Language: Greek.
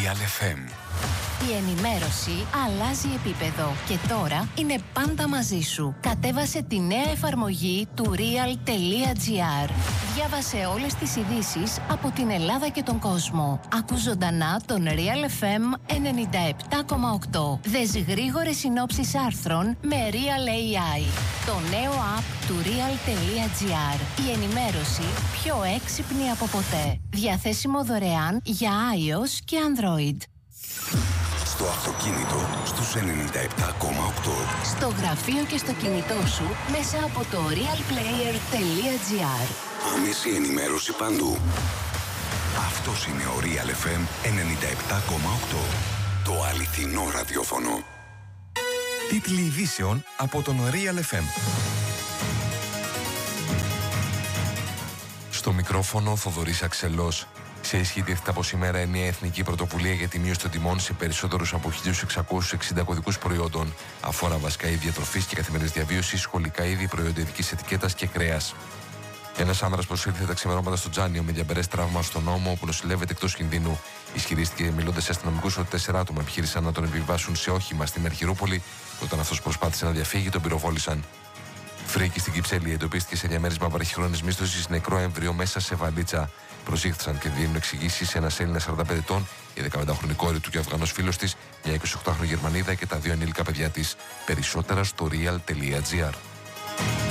Real FM. Η ενημέρωση αλλάζει επίπεδο και τώρα είναι πάντα μαζί σου. Κατέβασε τη νέα εφαρμογή του Real.gr. Διάβασε όλες τις ειδήσεις από την Ελλάδα και τον κόσμο. Ακού ζωντανά τον Real FM 97,8. Δες γρήγορες συνόψεις άρθρων με Real AI. Το νέο app του Real.gr. Η ενημέρωση πιο έξυπνη από ποτέ. Διαθέσιμο δωρεάν για iOS και Android. Στο αυτοκίνητο στους 97,8. Στο γραφείο και στο κινητό σου μέσα από το realplayer.gr. Άμεση ενημέρωση παντού. Αυτός είναι ο Real FM 97,8. Το αληθινό ραδιόφωνο. Τίτλοι ειδήσεων από τον Real FM. Στο μικρόφωνο Θοδωρής Αξελός. Σε ισχύ τίθεται από σήμερα μια εθνική πρωτοβουλία για τη μείωση των τιμών σε περισσότερους από 1.660 κωδικούς προϊόντων. Αφορά βασικά είδη διατροφής και καθημερινής διαβίωσης, σχολικά είδη, προϊόντα ειδικής ετικέτας και κρέας. Ένας άνδρας προσήλθε τα ξημερώματα στο Τζάνιο με διαμπερές τραύμα στον ώμο, όπου νοσηλεύεται εκτός κινδύνου. Ισχυρίστηκε μιλώντας σε αστυνομικούς ότι 4 άτομα επιχείρησαν να τον επιβάσουν σε όχημα στην Αρχιερούπολη. Όταν αυτός προσπάθησε να διαφύγει, τον πυροβόλησαν. Φρίκη στην Κυψέλη εντοπίστηκε σε διαμέρισμα βραχυχρόνιας μίσθωσης νεκρό έμβριο μέσα σε βαλίτσα. Προσήχθησαν και δίνουν εξηγήσεις σε ένας Έλληνας 45 ετών, η 15χρονη κόρη του και ο Αφγανός φίλος της, μια 28χρονη Γερμανίδα και τα 2 ενήλικα παιδιά της. Περισσότερα στο real.gr.